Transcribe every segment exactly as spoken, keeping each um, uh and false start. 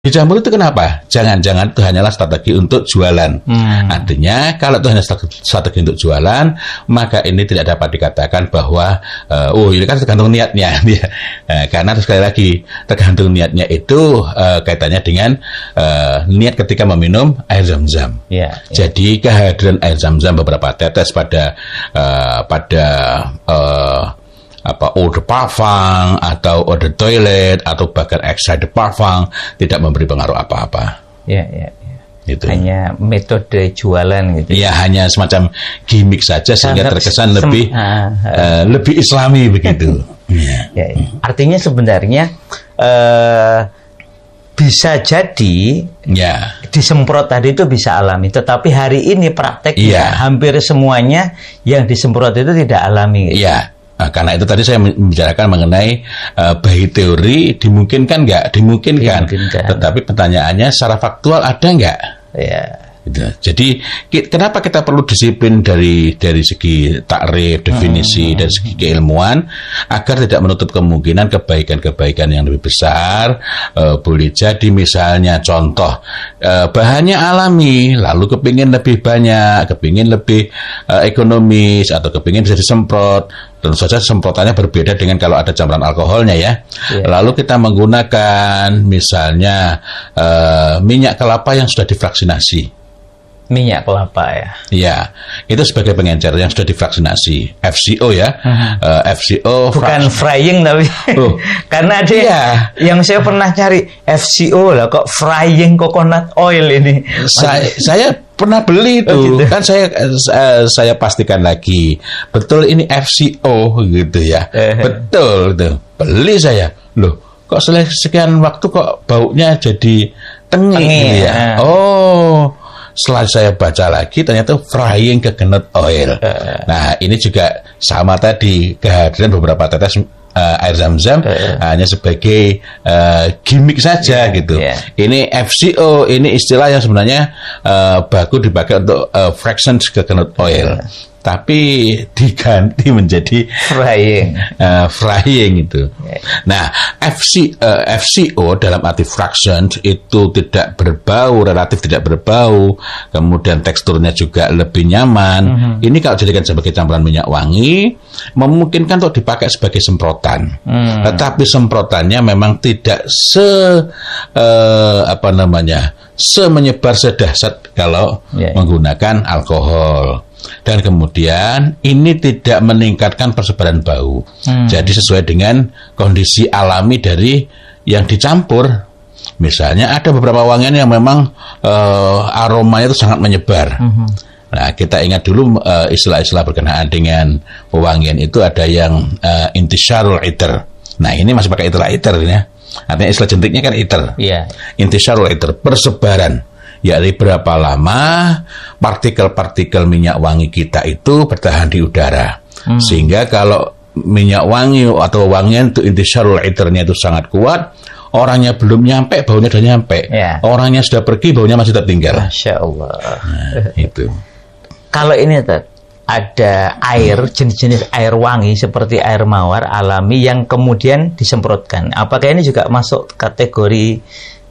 Dicampur itu kenapa? Jangan-jangan itu hanyalah strategi untuk jualan. Hmm. Artinya kalau itu hanya strategi untuk jualan, maka ini tidak dapat dikatakan bahwa uh, oh ini kan tergantung niatnya. uh, karena sekali lagi tergantung niatnya itu uh, kaitannya dengan uh, niat ketika meminum air zam-zam. Yeah, yeah. Jadi kehadiran air zam-zam beberapa tetes pada uh, pada uh, apa eau de parfum atau eau de toilet atau bahkan extrait de parfum tidak memberi pengaruh apa-apa. Ya, ya, ya. Gitu. Hanya metode jualan gitu. Ya, hanya semacam gimmick saja sehingga terkesan sem- lebih ah, uh, lebih Islami begitu. ya. Ya, ya. Artinya sebenarnya uh, bisa jadi ya. Disemprot tadi itu bisa alami, tetapi hari ini prakteknya ya. Hampir semuanya yang disemprot itu tidak alami. Gitu. Ya. Nah, karena itu tadi saya membicarakan mengenai uh, bayi teori dimungkinkan nggak? Dimungkinkan. Dimungkinkan. Tetapi pertanyaannya secara faktual ada nggak? Ya. Gitu. Jadi kenapa kita perlu disiplin dari dari segi takrif, definisi, hmm. dari segi keilmuan agar tidak menutup kemungkinan kebaikan-kebaikan yang lebih besar. Uh, boleh jadi misalnya contoh uh, bahannya alami, lalu kepingin lebih banyak, kepingin lebih uh, ekonomis atau kepingin bisa disemprot. Tentu saja semprotannya berbeda dengan kalau ada campuran alkoholnya ya. Yeah. Lalu kita menggunakan misalnya uh, minyak kelapa yang sudah divaksinasi. Minyak kelapa ya. Iya, itu sebagai pengencer yang sudah divaksinasi, F C O ya. Uh-huh. uh, F C O bukan frying tapi oh. Karena ada iya. yang saya pernah cari F C O lah kok frying coconut oil ini. Saya, saya pernah beli itu. Oh, gitu. Kan saya uh, saya pastikan lagi betul ini F C O gitu ya. Uh-huh. Betul itu. Beli saya. Loh, kok sekian waktu kok baunya jadi tengik gitu ya. Oh. Setelah saya baca lagi ternyata frying coconut oil. Uh, nah ini juga sama tadi kehadiran beberapa tetes uh, air zam-zam uh, hanya sebagai uh, gimmick saja yeah, gitu. Yeah. Ini F C O ini istilah yang sebenarnya uh, bagus dipakai untuk uh, fragrance coconut oil. Uh. Tapi diganti menjadi frying, uh, frying itu. Nah, F C, uh, F C O dalam arti fragrance itu tidak berbau, relatif tidak berbau, kemudian teksturnya juga lebih nyaman. Mm-hmm. Ini kalau dijadikan sebagai campuran minyak wangi, memungkinkan untuk dipakai sebagai semprotan. Mm. Tetapi semprotannya memang tidak se uh, apa namanya, semenyebar sedahsyat kalau yeah. menggunakan alkohol. Dan kemudian ini tidak meningkatkan persebaran bau. Hmm. Jadi sesuai dengan kondisi alami dari yang dicampur. Misalnya ada beberapa wangian yang memang uh, aromanya itu sangat menyebar. Hmm. Nah, kita ingat dulu uh, istilah-istilah berkenaan dengan pewangian itu ada yang uh, intisyarul iter. Nah, ini masih pakai istilah iter ya. Artinya istilah jentiknya kan iter. Yeah. Intisyarul iter, persebaran. Yakni berapa lama partikel-partikel minyak wangi kita itu bertahan di udara. Hmm. Sehingga kalau minyak wangi atau wangian itu intisyarul iternya itu sangat kuat, orangnya belum nyampe, baunya sudah nyampe. Ya. Orangnya sudah pergi, baunya masih tertinggal. Masya Allah. Nah, itu. Kalau ini Tad, ada air, jenis-jenis air wangi seperti air mawar alami yang kemudian disemprotkan. Apakah ini juga masuk kategori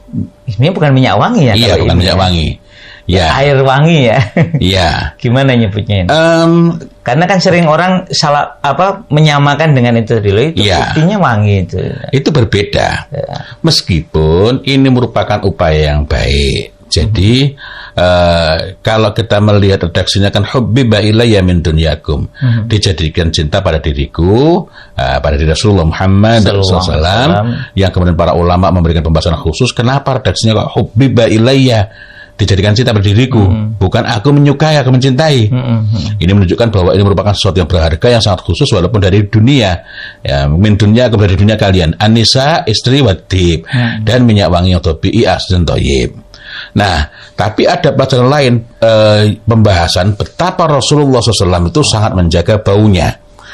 ini bukan minyak wangi ya? Iya, bukan minyak ya? wangi. Ya. Air wangi ya. Iya. Gimana nyebutnya ini? Um, Karena kan sering orang salah apa menyamakan dengan itu dulu itu ya. Buktinya wangi itu. Itu berbeda. Ya. Meskipun ini merupakan upaya yang baik. Jadi hmm. uh, kalau kita melihat redaksinya kan hubbiba ilayya min dunyakum, hmm. dijadikan cinta pada diriku, uh, pada diri Rasulullah Muhammad sallallahu alaihi wasallam, yang kemudian para ulama memberikan pembahasan khusus kenapa redaksinya kok hubbiba ilayya, dijadikan cinta pada diriku, hmm. bukan aku menyukai, aku mencintai. Hmm. Ini menunjukkan bahwa ini merupakan sesuatu yang berharga, yang sangat khusus walaupun dari dunia. Ya, min dunia dari dunia kalian. Anisa istri wadib hmm. dan minyak wangi atau tabi'i asdun thayyib. Nah, tapi ada pelajaran lain, e, pembahasan betapa Rasulullah shallallahu alaihi wasallam itu sangat menjaga baunya.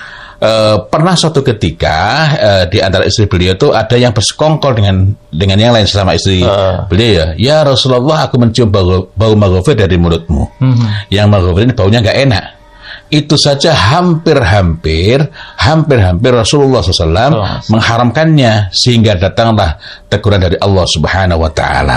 E, pernah suatu ketika e, di antara istri beliau itu ada yang bersekongkol dengan dengan yang lain selama istri uh. beliau ya. Ya Rasulullah, aku mencium bau, bau maghfir dari mulutmu. Uh-huh. Yang maghfir ini baunya nggak enak. itu saja hampir-hampir hampir-hampir Rasulullah shallallahu alaihi wasallam mengharamkannya, sehingga datanglah teguran dari Allah Subhanahu wa taala.